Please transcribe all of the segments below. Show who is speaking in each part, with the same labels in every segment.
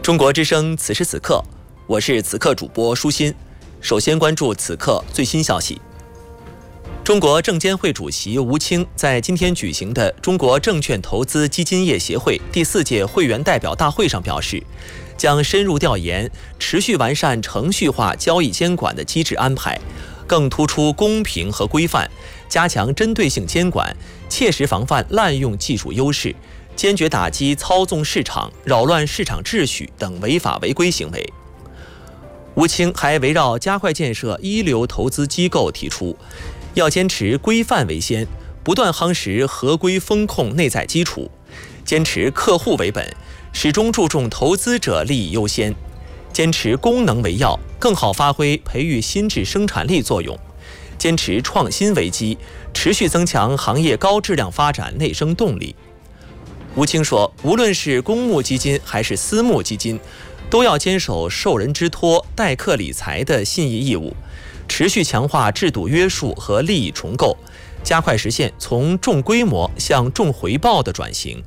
Speaker 1: 中国之声此时此刻，我是此刻主播舒心。首先关注此刻最新消息。中国证监会主席吴清在今天举行的中国证券投资基金业协会第4届会员代表大会上表示，将深入调研，持续完善程序化交易监管的机制安排，更突出公平和规范，加强针对性监管，切实防范滥用技术优势，坚决打击操纵市场、扰乱市场秩序等违法违规行为。吴清还围绕加快建设一流投资机构提出，要坚持规范为先，不断夯实合规风控内在基础，坚持客户为本，始终注重投资者利益优先，坚持功能为要，更好发挥培育新质生产力作用，坚持创新为基，持续增强行业高质量发展内生动力。吴清说，无论是公募基金还是私募基金，都要坚守受人之托、代客理财的信义义务，持续强化制度约束和利益重构，加快实现从重规模向重回报的转型。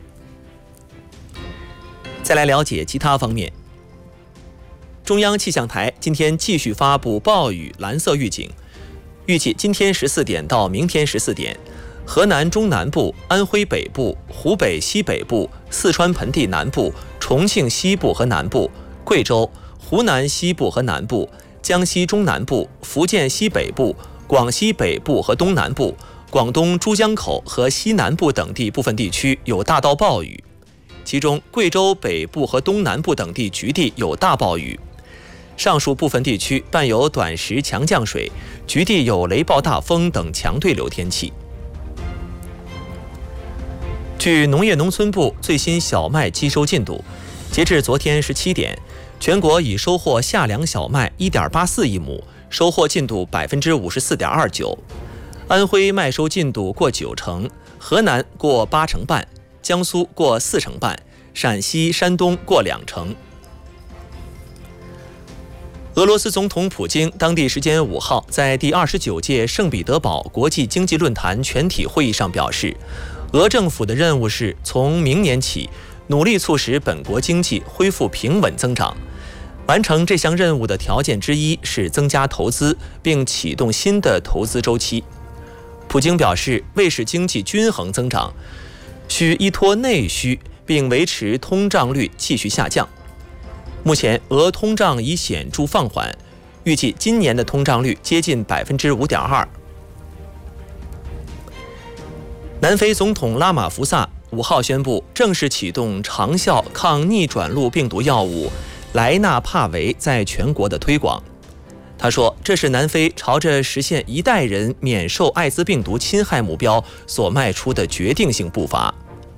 Speaker 1: 再来了解其他方面。中央气象台今天继续发布暴雨蓝色预警，预计今天14点到明天14点，河南中南部、安徽北部、湖北西北部、四川盆地南部、重庆西部和南部、贵州、湖南西部和南部、江西中南部、福建西北部、广西北部和东南部、广东珠江口和西南部等地部分地区有大到暴雨，其中贵州北部和东南部等地局地有大暴雨。上述部分地区伴有短时强降水，局地有雷暴大风等强对流天气。据农业农村部最新小麦机收进度，截至昨天17点，全国已收获夏粮小麦 1.84 亿亩，收获进度 54.29%。安徽麦收进度过90%，河南过8成半，江苏过4成半，陕西、山东过2成。俄罗斯总统普京当地时间5号在第29届圣彼得堡国际经济论坛全体会议上表示，俄政府的任务是从明年起努力促使本国经济恢复平稳增长。完成这项任务的条件之一是增加投资，并启动新的投资周期。普京表示，为使经济均衡增长，需依托内需，并维持通胀率继续下降。目前，俄通胀已显著放缓，预计今年的通胀率接近 5.2%。南非总统拉马福萨5号宣布正式启动长效抗逆转录病毒药物莱纳帕韦在全国的推广。他说，这是南非朝着实现一代人免受艾滋病毒侵害目标所迈出的决定性步伐。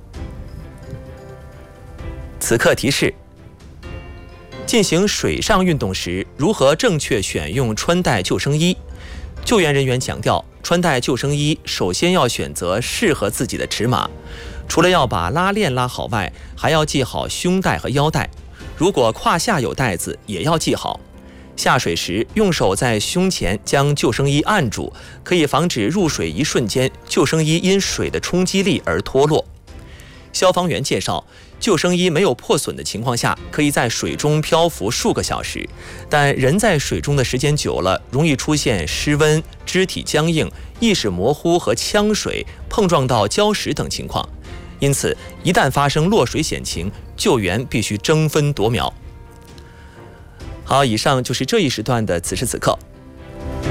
Speaker 1: 此刻提示：进行水上运动时，如何正确选用穿戴救生衣？救援人员强调，穿戴救生衣首先要选择适合自己的尺码，除了要把拉链拉好外，还要系好胸带和腰带。如果胯下有带子，也要系好。下水时，用手在胸前将救生衣按住，可以防止入水一瞬间救生衣因水的冲击力而脱落。消防员介绍，救生衣没有破损的情况下，可以在水中漂浮数个小时，但人在水中的时间久了，容易出现失温、肢体僵硬、意识模糊和呛水、碰撞到礁石等情况。因此，一旦发生落水险情，救援必须争分夺秒。好，以上就是这一时段的此时此刻。